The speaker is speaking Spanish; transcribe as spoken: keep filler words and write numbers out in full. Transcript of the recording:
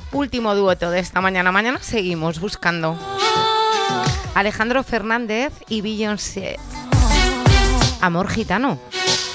Último dueto de esta mañana. Mañana seguimos buscando. Alejandro Fernández y Beyoncé. Amor gitano.